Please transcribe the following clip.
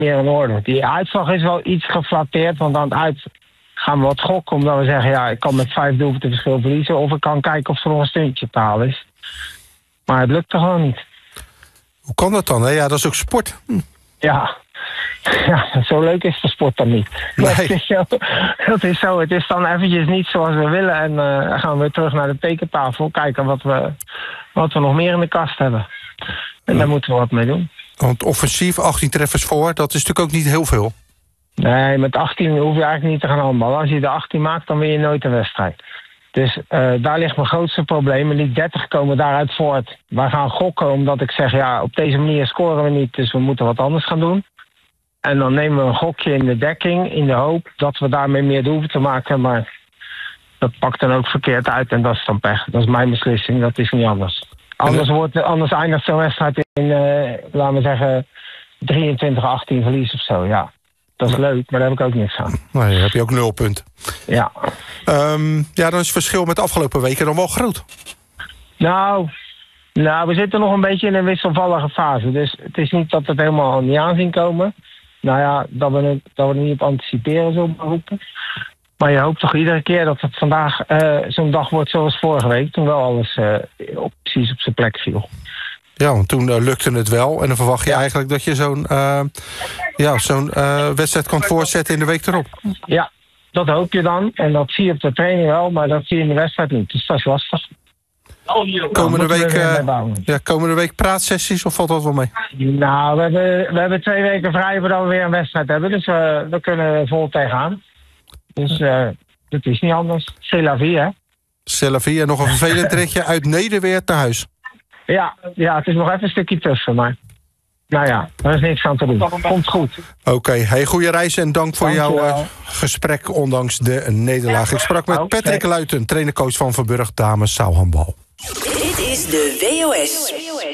meer in orde. Die uitslag is wel iets geflatteerd, want aan het uit gaan we wat gokken. Omdat we zeggen, ja, ik kan met 5 doelpunten verschil verliezen. Of ik kan kijken of er nog een stuntje te halen is. Maar het lukt er gewoon niet. Hoe kan dat dan? Hè? Ja, dat is ook sport. Ja, zo leuk is de sport dan niet. Nee. Dat is zo. Het is dan eventjes niet zoals we willen. En gaan we weer terug naar de tekentafel. Kijken wat we nog meer in de kast hebben. En daar moeten we wat mee doen. Want offensief, 18 treffers voor, dat is natuurlijk ook niet heel veel. Nee, met 18 hoef je eigenlijk niet te gaan handballen. Als je de 18 maakt, dan win je nooit een wedstrijd. Dus daar ligt mijn grootste probleem. En die 30 komen daaruit voort. Wij gaan gokken omdat ik zeg, ja, op deze manier scoren we niet. Dus we moeten wat anders gaan doen. En dan nemen we een gokje in de dekking. In de hoop dat we daarmee meer doelpunten maken. Maar dat pakt dan ook verkeerd uit. En dat is dan pech. Dat is mijn beslissing. Dat is niet anders. Anders eindigt zo'n wedstrijd in, laten we zeggen, 23-18 verlies of zo. Ja, dat is leuk, maar daar heb ik ook niks aan. Nee, dan heb je ook 0 punten. Ja. Ja, dan is het verschil met de afgelopen weken dan wel groot. Nou, we zitten nog een beetje in een wisselvallige fase. Dus het is niet dat we het helemaal niet aan zien komen. Nou ja, dat we er niet op anticiperen, zo beroepen. Maar je hoopt toch iedere keer dat het vandaag zo'n dag wordt zoals vorige week. Toen wel alles precies op zijn plek viel. Ja, want toen lukte het wel. En dan verwacht je eigenlijk dat je zo'n wedstrijd kan voortzetten in de week erop. Ja, dat hoop je dan. En dat zie je op de training wel, maar dat zie je in de wedstrijd niet. Dus dat is lastig. Komende week praatsessies of valt dat wel mee? Nou, we hebben 2 weken vrij voordat we weer een wedstrijd hebben. Dus we kunnen vol tegenaan. Dus dat is niet anders. C'est la vie, hè? C'est la vie. En nog een vervelend ritje uit Nederweert naar huis. Ja, het is nog even een stukje tussen, maar nou ja, er is niks aan te doen. Komt goed. Oké, hey, goede reis en dank voor jouw gesprek ondanks de nederlaag. Ik sprak met Patrick Luiten, trainercoach van Verburg Dames Zaalhandbal. Dit is de WOS.